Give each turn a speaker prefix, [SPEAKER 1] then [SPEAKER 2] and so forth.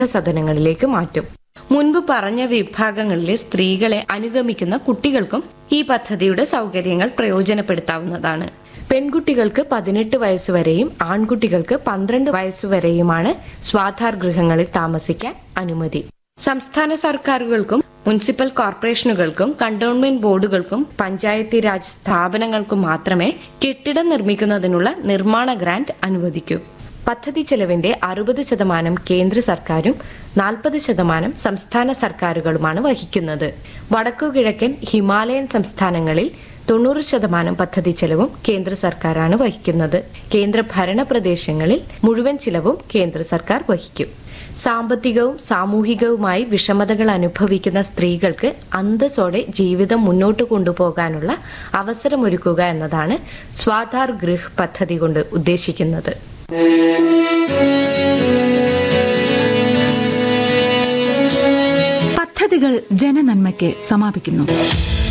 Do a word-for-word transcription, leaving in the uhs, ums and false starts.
[SPEAKER 1] സദനങ്ങളിലേക്ക് മാറ്റും. മുൻപ് പറഞ്ഞ വിഭാഗങ്ങളിലെ സ്ത്രീകളെ അനുഗമിക്കുന്ന കുട്ടികൾക്കും ഈ പദ്ധതിയുടെ സൗകര്യങ്ങൾ പ്രയോജനപ്പെടുത്താവുന്നതാണ്. പെൺകുട്ടികൾക്ക് പതിനെട്ട് വയസ്സുവരെയും ആൺകുട്ടികൾക്ക് പന്ത്രണ്ട് വയസ്സുവരെയുമാണ് സ്വാധാർ ഗൃഹങ്ങളിൽ താമസിക്കാൻ അനുമതി. സംസ്ഥാന സർക്കാരുകൾക്കും മുനിസിപ്പൽ കോർപ്പറേഷനുകൾക്കും കണ്ടോൺമെന്റ് ബോർഡുകൾക്കും പഞ്ചായത്തി രാജ് സ്ഥാപനങ്ങൾക്കും മാത്രമേ കെട്ടിടം നിർമ്മിക്കുന്നതിനുള്ള നിർമ്മാണ ഗ്രാന്റ് അനുവദിക്കൂ. പദ്ധതി ചെലവിന്റെ അറുപത് ശതമാനം കേന്ദ്ര സർക്കാരും നാൽപ്പത് ശതമാനം സംസ്ഥാന സർക്കാരുകളുമാണ് വഹിക്കുന്നത്. വടക്കുകിഴക്കൻ ഹിമാലയൻ സംസ്ഥാനങ്ങളിൽ തൊണ്ണൂറ് ശതമാനം പദ്ധതി ചെലവും കേന്ദ്ര സർക്കാരാണ് വഹിക്കുന്നത്. കേന്ദ്ര ഭരണ പ്രദേശങ്ങളിൽ മുഴുവൻ ചിലവും കേന്ദ്ര സർക്കാർ വഹിക്കും. സാമ്പത്തികവും സാമൂഹികവുമായി വിഷമതകൾ അനുഭവിക്കുന്ന സ്ത്രീകൾക്ക് അന്തസ്സോടെ ജീവിതം മുന്നോട്ട് കൊണ്ടുപോകാനുള്ള അവസരമൊരുക്കുക എന്നതാണ് സ്വാധാർ ഗൃഹ് പദ്ധതി കൊണ്ട് ഉദ്ദേശിക്കുന്നത്.
[SPEAKER 2] പദ്ധതികൾ ജനനന്മയ്ക്ക് സമാപിക്കുന്നു.